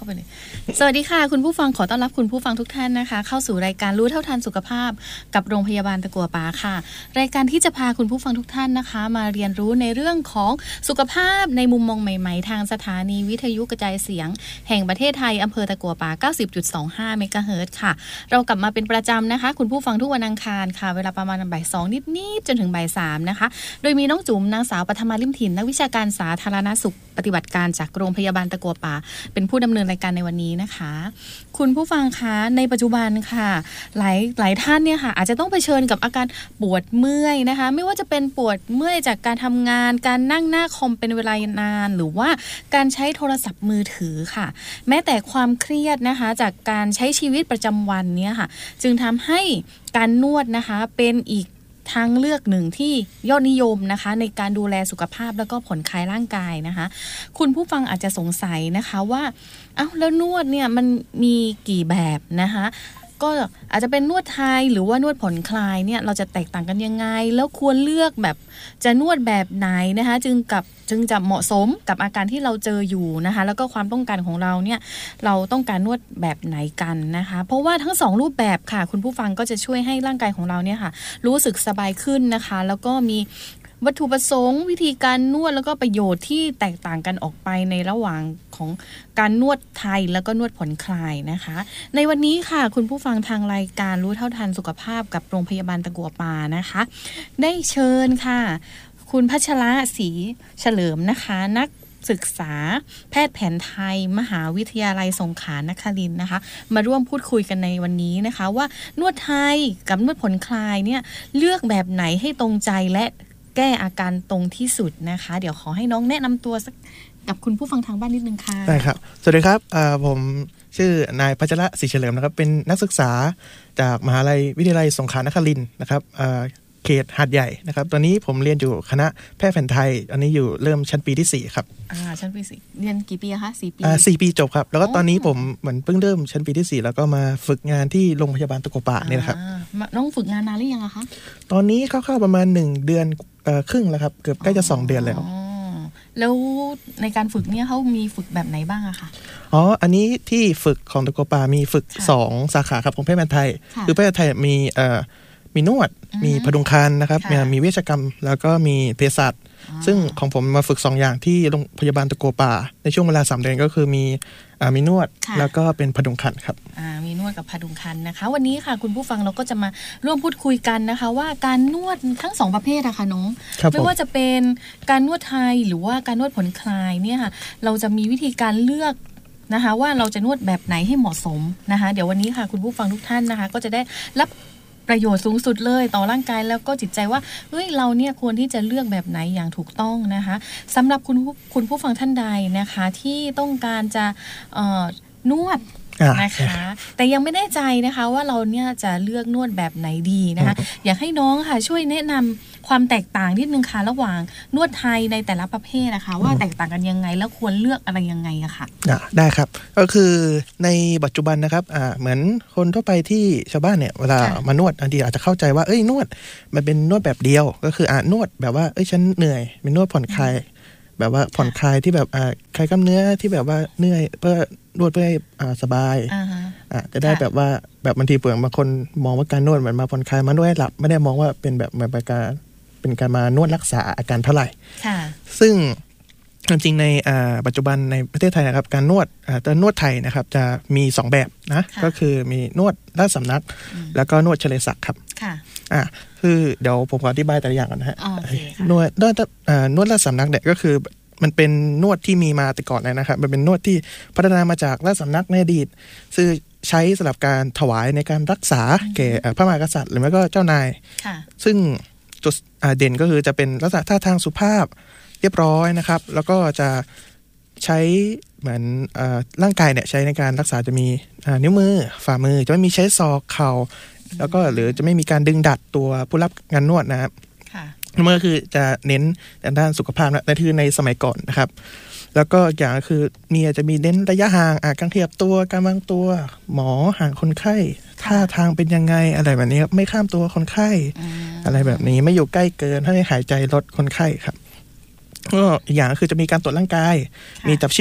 ไปเลยสวัสดีค่ะคุณผู้ฟังขอต้อนรับคุณผู้ฟังทุกท่านนะคะเข้าสู่รายการรู้เท่าทันสุขภาพกับโรงพยาบาลตะกั่วป่าค่ะรายการที่จะพาคุณผู้ฟังทุกท่านนะคะมาเรียนรู้ในเรื่องของสุขภาพในมุมมองใหม่ๆทางสถานีวิทยุกระจายเสียงแห่งประเทศไทยอำเภอตะกั่วป่า 90.25 เมกะเฮิรตซ์ค่ะเรากลับมาเป็นประจำนะคะคุณผู้ฟังทุกวันอังคารค่ะเวลาประมาณบ่าย 2 นิดๆจนถึงบ่าย 3นะคะโดยมีน้องจุ๋มนางสาวปฐมาลิ่มถิ่นนักวิชาการสาธารณสุขปฏิบัติการจากโรงพยาบาลตะกั่วป่าเป็นผู้ดำเนินรายการในวันนี้นะคะคุณผู้ฟังคะในปัจจุบันค่ะหลายท่านเนี่ยค่ะอาจจะต้องเผชิญกับอาการปวดเมื่อยนะคะไม่ว่าจะเป็นปวดเมื่อยจากการทำงานการนั่งหน้าคอมเป็นเวลานานหรือว่าการใช้โทรศัพท์มือถือค่ะแม้แต่ความเครียดนะคะจากการใช้ชีวิตประจำวันเนี่ยค่ะจึงทำให้การนวดนะคะเป็นอีกทางเลือกหนึ่งที่ยอดนิยมนะคะในการดูแลสุขภาพแล้วก็ผ่อนคลายร่างกายนะคะคุณผู้ฟังอาจจะสงสัยนะคะว่าเอ้าแล้วนวดเนี่ยมันมีกี่แบบนะคะก็อาจจะเป็นนวดไทยหรือว่านวดผ่อนคลายเนี่ยเราจะแตกต่างกันยังไงแล้วควรเลือกแบบจะนวดแบบไหนนะคะจึงจะเหมาะสมกับอาการที่เราเจออยู่นะคะแล้วก็ความต้องการของเราเนี่ยเราต้องการนวดแบบไหนกันนะคะเพราะว่าทั้ง2รูปแบบค่ะคุณผู้ฟังก็จะช่วยให้ร่างกายของเราเนี่ยค่ะรู้สึกสบายขึ้นนะคะแล้วก็มีวัตถุประสงค์วิธีการนวดแล้วก็ประโยชน์ที่แตกต่างกันออกไปในระหว่างของการนวดไทยแล้วก็นวดผ่อนคลายนะคะในวันนี้ค่ะคุณผู้ฟังทางรายการรู้เท่าทันสุขภาพกับโรงพยาบาลตะกั่วป่านะคะได้เชิญค่ะคุณพัชระศรีเฉลิมนะคะนักศึกษาแพทย์แผนไทยมหาวิทยาลัยสงขลานครินทร์นะคะมาร่วมพูดคุยกันในวันนี้นะคะว่านวดไทยกับนวดผ่อนคลายเนี่ยเลือกแบบไหนให้ตรงใจและแก้อาการตรงที่สุดนะคะเดี๋ยวขอให้น้องแนะนำตัวสักกับคุณผู้ฟังทางบ้านนิดนึงค่ะได้ครับสวัสดีครับผมชื่อนายพัชระศรีเฉลิมนะครับเป็นนักศึกษาจากมหาวิทยาลัยสงขลานครินทร์นะครับเขตหาดใหญ่นะครับตอนนี้ผมเรียนอยู่คณะแพทย์แผนไทยอันนี้อยู่เริ่มชั้นปีที่4ครับชั้นปี4เรียนกี่ปีคะ4 ปี 4 ปีจบครับแล้วก็ตอนนี้ผมเหมือนเพิ่งเริ่มชั้นปีที่4แล้วก็มาฝึกงานที่โรงพยาบาลตะกั่วป่าเนี่ยนะครับน้องฝึกงานนานหรือยังคะตอนนี้คร่าวๆประมาณ1 เดือนครึ่งแล้วครับเกือบใกล้จะ2 เดือนแล้วในการฝึกเนี่ยเขามีฝึกแบบไหนบ้างอะคะอันนี้ที่ฝึกของตะกั่วป่ามีฝึก2 สาขาครับของแพทย์แผนไทยคือแพทย์แผนไทยมีนวดมีพดุงครรภ์นะครับมีเวชกรรมแล้วก็มีเภสัชซึ่งของผมมาฝึก2 อย่างที่โรงพยาบาลตะกั่วป่าในช่วงเวลา3 เดือนก็คือมีนวดแล้วก็เป็นพดุงครรภ์ครับมีนวดกับพดุงครรภ์นะคะวันนี้ค่ะคุณผู้ฟังเราก็จะมาร่วมพูดคุยกันนะคะว่าการนวดทั้ง2ประเภทอะค่ะน้องไม่ว่าจะเป็นการนวดไทยหรือว่าการนวดผ่อนคลายเนี่ยค่ะเราจะมีวิธีการเลือกนะคะว่าเราจะนวดแบบไหนให้เหมาะสมนะคะเดี๋ยววันนี้ค่ะคุณผู้ฟังทุกท่านนะคะก็จะได้รับประโยชน์สูงสุดเลยต่อร่างกายแล้วก็จิตใจว่าเฮ้ยเราเนี่ยควรที่จะเลือกแบบไหนอย่างถูกต้องนะคะสำหรับคุณผู้ฟังท่านใดนะคะที่ต้องการจะนวดนะคะแต่ยังไม่แน่ใจนะคะว่าเราเนี่ยจะเลือกนวดแบบไหนดีนะคะอยากให้น้องค่ะช่วยแนะนำความแตกต่างนิดนึงค่ะระหว่างนวดไทยในแต่ละประเภทนะคะว่าแตกต่างกันยังไงแล้วควรเลือกอะไรยังไงอะค่ะได้ครับก็คือในปัจจุบันนะครับเหมือนคนทั่วไปที่ชาวบ้านเนี่ยเวลามานวดบางทีอาจจะเข้าใจว่านวดมันเป็นนวดแบบเดียวก็คือนวดแบบว่าฉันเหนื่อยเป็นนวดผ่อนคลายแบบว่าผ่อนคลายที่แบบคลายกล้ามเนื้อที่แบบว่าเหนื่อยเพื่อนวดเพื่อให้สบายจะได้แบบว่าแบบบางทีเปลือกบางคนมองว่าการนวดเหมือนมาผ่อนคลายมานวดให้หลับไม่ได้มองว่าเป็นแบบเหมือนเป็นการมานวดรักษาอาการเท่าไหร่ซึ่งจริงๆในปัจจุบันในประเทศไทยนะครับการนวดไทยนะครับจะมี2 แบบนะก็คือมีนวดราชสำนักแล้วก็นวดเฉลยศักดิ์ครับคือเดี๋ยวผมขออธิบายแต่ละอย่างก่อนนะฮะนวดราชสำนักเนี่ยก็คือมันเป็นนวดที่มีมาแต่ก่อนเลยนะครับมันเป็นนวดที่พัฒนามาจากราชสำนักในอดีตซึ่งใช้สำหรับการถวายในการรักษาแก่พระมหากษัตริย์หรือไม่ก็เจ้านายซึ่งจุดเด่นก็คือจะเป็นลักษณะท่าทางสุภาพเรียบร้อยนะครับแล้วก็จะใช้เหมือนร่างกายเนี่ยใช้ในการรักษาจะมีนิ้วมือฝ่ามือจะไม่มีใช้ศอกเข่าแล้วก็หรือจะไม่มีการดึงดัดตัวผู้รับงานนวดนะครับมันก็คือจะเน้นด้านสุขภาพนั่นคือในสมัยก่อนนะครับแล้วก็อย่างคือจะมีเน้นระยะห่างการขยับตัวการวางตัวหมอห่างคนไข้ท่าทางเป็นยังไงอะไรแบบนี้ไม่ข้ามตัวคนไข้อะไรแบบนี้ไม่อยู่ใกล้เกินให้หายใจลดคนไข้ครับก็อย่างคือจะมีการตรวจร่างกายมีจับ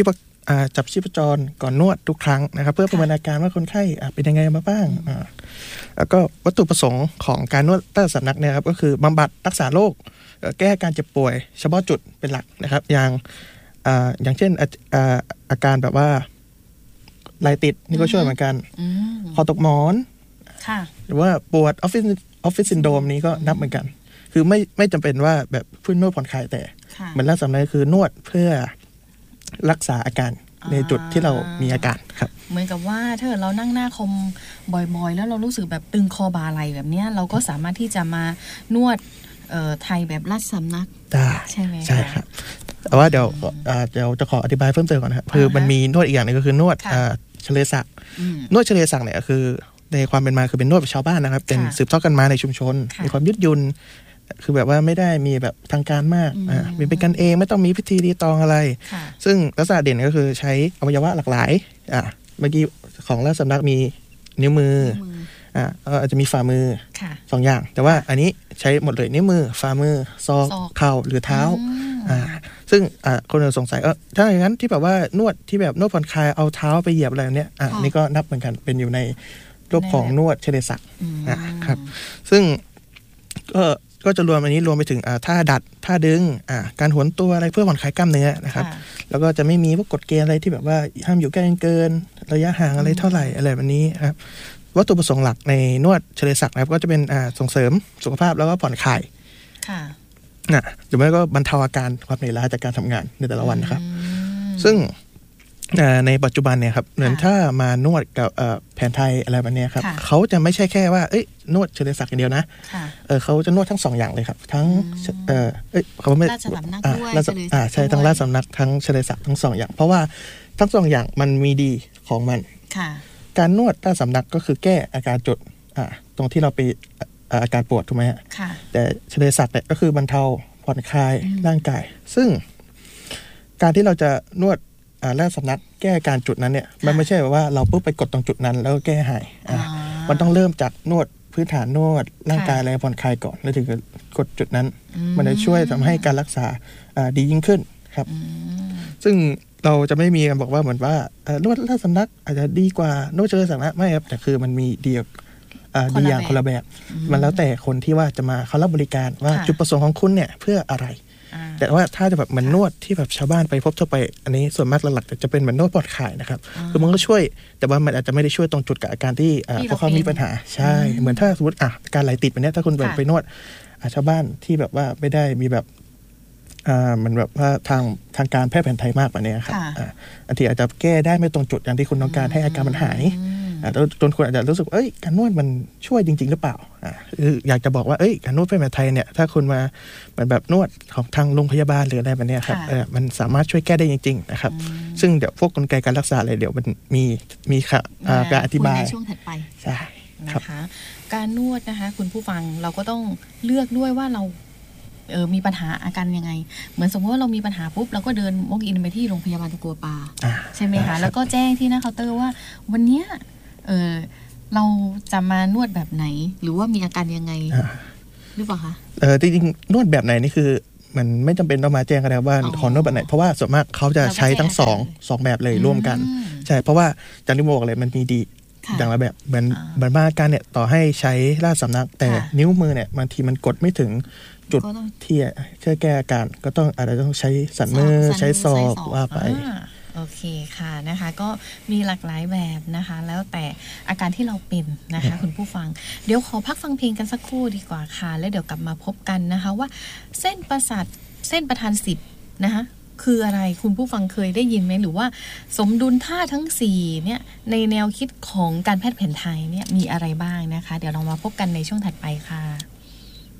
จับชีพจรก่อนนวดทุกครั้งนะครับเพื่อประเมินอาการว่าคนไข้เป็นยังไงมาบ้างแล้วก็วัตถุประสงค์ของการนวดใต้สำนักเนี่ยครับก็คือบำบัดรักษาโรคแก้การเจ็บป่วยเฉพาะจุดเป็นหลักนะครับอย่างเช่นอาการแบบว่าไหล่ติดนี่ก็ช่วยเหมือนกันคอตกหมอนหรือว่าปวดออฟฟิศซินโดรมนี้ก็นับเหมือนกันคือไม่จำเป็นว่าแบบพูดนวดผ่อนคลายแต่เหมือนลักษณะคือนวดเพื่อรักษาอาการในจุดที่เรามีอาการครับเหมือนกับว่าถ้าเรานั่งหน้าคอมบ่อยๆแล้วเรารู้สึกแบบตึงคอบ่าไหล่แบบนี้เราก็สามารถที่จะมานวดไทยแบบราชสำนักได้ใช่ไหมใช่ครับแต่ว่าเดี๋ยวจะขออธิบายเพิ่มเติมก่อนนะครับคือมันมีนวดอีกอย่างนึงก็คือนวดเฉลยศักดิ์นวดเฉลยศักดิ์เนี่ยคือในความเป็นมาคือเป็นนวดแบบชาวบ้านนะครับเป็นสืบทอดกันมาในชุมชนมีความยืดหยุ่นคือแบบว่าไม่ได้มีแบบทางการมากมีเป็นกันเองไม่ต้องมีพิธีรีตองอะไรซึ่งลักษณะเด่นก็คือใช้อวัยวะหลากหลายเมื่อกี้ของราชสำนักมีนิ้วมืออาจจะมีฝ่ามือ2อย่างแต่ว่าอันนี้ใช้หมดเลยนิ้วมือฝ่ามือศอกเข่าหรือเท้าซึ่งคนสงสัยถ้าอย่างนั้นที่แบบว่านวดที่แบบนวดผ่อนคลายเอาเท้าไปเหยียบอะไรเนี่ยนี่ก็นับเหมือนกันเป็นอยู่ในรูปของนวดเฉลยศักดิ์ครับซึ่งก็จะรวมอันนี้รวมไปถึงท่าดัดท่าดึงการหวนตัวอะไรเพื่อผ่อนคลายกล้ามเนื้อนะครับแล้วก็จะไม่มีพวกกฎเกณฑ์อะไรที่แบบว่าห้ามอยู่ใกล้เกินระยะห่างอะไรเท่าไหร่อะไรแบบนี้ครับวัตถุประสงค์หลักในนวดเฉลยศักดิ์นะครับก็จะเป็นส่งเสริมสุขภาพแล้วก็ผ่อนคลายหรือไม่ก็บรรเทาอาการความเหนื่อยล้าจากการทำงานในแต่ละวันนะครับซึ่งในปัจจุบันเนี่ยครับเหมือนถ้ามานวดกับแผนไทยอะไรแบบนี้ครับเขาจะไม่ใช่แค่ว่านวดเฉลยศักดิ์อย่างเดียวนะเขาจะนวดทั้ง2อย่างเลยครับทั้งเขาไม่ราชสำนักด้วยใช่ทั้งราชสำนักทั้งเฉลยศักดิ์ทั้ง2อย่างเพราะว่าทั้ง2อย่างมันมีดีของมันการนวดราชสำนักก็คือแก้อาการจุดตรงที่เราไปอาการปวดถูกไหมฮะแต่เฉลยศักดิ์เนี่ยก็คือบรรเทาผ่อนคลายร่างกายซึ่งการที่เราจะนวดราชสำนักแก้การจุดนั้นเนี่ยมันไม่ใช่ว่าเราปุ๊บไปกดตรงจุดนั้นแล้วแก้หายมันต้องเริ่มจากนวดพื้นฐานนวดร่างกายอะไรผ่อนคลายก่อนแล้วถึงจะกดจุดนั้นมันจะช่วยทำให้การรักษาดียิ่งขึ้นครับซึ่งเราจะไม่มีกันบอกว่าเหมือนว่านวดราชสำนักอาจจะดีกว่านวดเฉลยศักดิ์นะไม่ครับแต่คือมันมีดีอย่างคนละแบบมันแล้วแต่คนที่ว่าจะมาเขารับบริการว่าจุดประสงค์ของคุณเนี่ยเพื่ออะไรแต่ว่าถ้าจะแบบเหมือนนวดที่แบบชาวบ้านไปพบทั่วไปอันนี้ส่วนมากหลักๆจะเป็นเหมือนนวดผ่อนคลายนะครับคือมันก็ช่วยแต่ว่ามันอาจจะไม่ได้ช่วยตรงจุดกับอาการที่พวกเขามีปัญหาใช่เหมือนถ้าสมมติการไหลติดแบบนี้ถ้าคุณไปนวดชาวบ้านที่แบบว่าไม่ได้มีแบบมันแบบว่าทางการแพทย์แผนไทยมากกว่านี้ครับอันที่อาจจะแก้ได้ไม่ตรงจุดอย่างที่คุณต้องการให้อาการมันหายจนคนอาจจะรู้สึกการนวดมันช่วยจริงๆหรือเปล่าอยากจะบอกว่าการนวดแพทย์แผนไทยเนี่ยถ้าคุณมาเหมือนแบบนวดของทางโรงพยาบาลหรืออะไรแบบนี้ครับมันสามารถช่วยแก้ได้จริงๆนะครับซึ่งเดี๋ยวพวกกลไกการรักษาอะไรเดี๋ยวมันมีการอธิบายในช่วงถัดไปใช่นะคะการนวดนะคะคุณผู้ฟังเราก็ต้องเลือกด้วยว่าเรามีปัญหาอาการยังไงเหมือนสมมติว่าเรามีปัญหาปุ๊บเราก็เดินวอล์กอินไปที่โรงพยาบาลตะกัวป่าใช่ไหมคะแล้วก็แจ้งที่หน้าเคาน์เตอร์ว่าวันเนี้ยเราจะมานวดแบบไหนหรือว่ามีอาการยังไงหรือเปล่าคะจริงๆนวดแบบไหนนี่คือมันไม่จำเป็นต้องมาแจ้งกันแล้วว่าขอนวดแบบไหนเพราะว่าส่วนมากเขาจะใช้ทั้งสองแบบเลยร่วมกันใช่เพราะว่าจันทิบอกเลยมันมีดีอย่างละแบบเหมือนบ้านการเนี่ยต่อให้ใช้ราชสำนักแต่นิ้วมือเนี่ยบางทีมันกดไม่ถึงจุดที่ช่วยแก้อาการก็ต้องอาจจะต้องใช้สันมือใช้ศอกว่าไปโอเคค่ะนะคะก็มีหลากหลายแบบนะคะแล้วแต่อาการที่เราเป็นนะคะคุณผู้ฟังเดี๋ยวขอพักฟังเพลงกันสักครู่ดีกว่าค่ะแล้วเดี๋ยวกลับมาพบกันนะคะว่าเส้นประสาทเส้นประธาน10นะคะคืออะไรคุณผู้ฟังเคยได้ยินไหมหรือว่าสมดุลท่าทั้ง4เนี่ยในแนวคิดของการแพทย์แผนไทยเนี่ยมีอะไรบ้างนะคะเดี๋ยวเรามาพบกันในช่วงถัดไปค่ะ